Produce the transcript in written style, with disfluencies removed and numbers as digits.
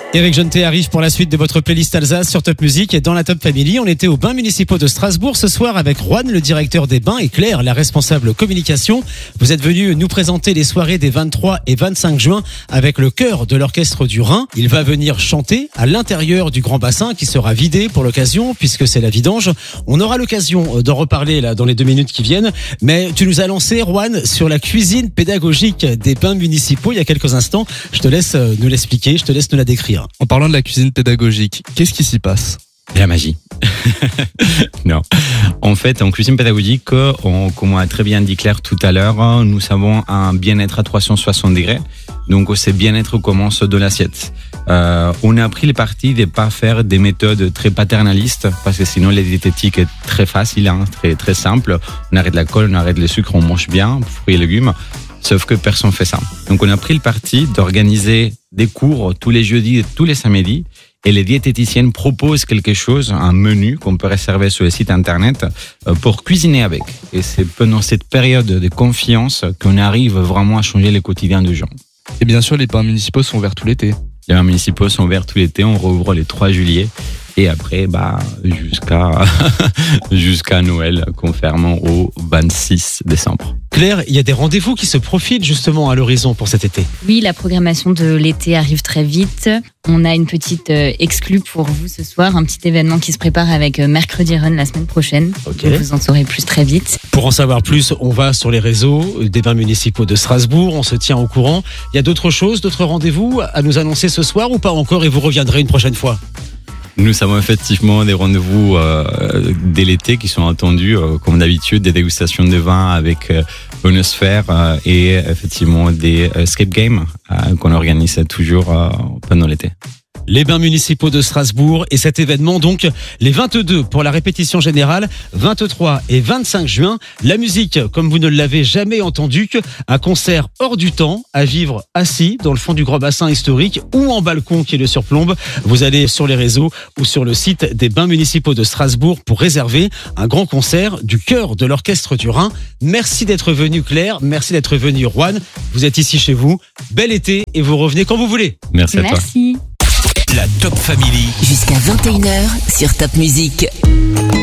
Et avec Jeune T arrive pour la suite de votre playlist Alsace sur Top Music et dans la Top Family. On était aux bains municipaux de Strasbourg ce soir avec Juan, le directeur des bains, et Claire, la responsable communication. Vous êtes venus nous présenter les soirées des 23 et 25 juin avec le chœur de l'orchestre du Rhin. Il va venir chanter à l'intérieur du grand bassin qui sera vidé pour l'occasion puisque c'est la vidange. On aura l'occasion d'en reparler là dans les 2 minutes qui viennent. Mais tu nous as lancé, Juan, sur la cuisine pédagogique des bains municipaux il y a quelques instants. Je te laisse nous l'expliquer, je te laisse nous la décrire. En parlant de la cuisine pédagogique, qu'est-ce qui s'y passe ? La magie. Non. En fait, en cuisine pédagogique, comme a très bien dit Claire tout à l'heure, nous avons un bien-être à 360 degrés. Donc, ce bien-être commence de l'assiette. On a pris le parti de ne pas faire des méthodes très paternalistes, parce que sinon, la diététique est très facile, très, très simple. On arrête l'alcool, on arrête le sucre, on mange bien, fruits et légumes. Sauf que personne ne fait ça. Donc, on a pris le parti d'organiser des cours tous les jeudis et tous les samedis. Et les diététiciennes proposent quelque chose, un menu qu'on peut réserver sur le site internet pour cuisiner avec. Et c'est pendant cette période de confiance qu'on arrive vraiment à changer le quotidien des gens. Et bien sûr, les bains municipaux sont ouverts tout l'été. Les bains municipaux sont ouverts tout l'été. On rouvre les 3 juillet. Et après, jusqu'à Noël, qu'on ferme au 26 décembre. Claire, il y a des rendez-vous qui se profitent justement à l'horizon pour cet été. Oui, la programmation de l'été arrive très vite. On a une petite exclue pour vous ce soir, un petit événement qui se prépare avec Mercredi Run la semaine prochaine. Okay. Vous en saurez plus très vite. Pour en savoir plus, on va sur les réseaux des bains municipaux de Strasbourg, on se tient au courant. Il y a d'autres choses, d'autres rendez-vous à nous annoncer ce soir ou pas encore et vous reviendrez une prochaine fois ? Nous avons effectivement des rendez-vous dès l'été qui sont attendus, comme d'habitude, des dégustations de vin avec Onosphère et effectivement des escape games qu'on organise toujours pendant l'été. Les bains municipaux de Strasbourg et cet événement donc les 22 pour la répétition générale, 23 et 25 juin. La musique comme vous ne l'avez jamais entendu, un concert hors du temps à vivre assis dans le fond du grand bassin historique ou en balcon qui le surplombe. Vous allez sur les réseaux ou sur le site des bains municipaux de Strasbourg pour réserver un grand concert du chœur de l'orchestre du Rhin. Merci d'être venu Claire, merci d'être venu Juan. Vous êtes ici chez vous. Bel été et vous revenez quand vous voulez. Merci à toi. Merci. La Top Family. Jusqu'à 21h sur Top Music.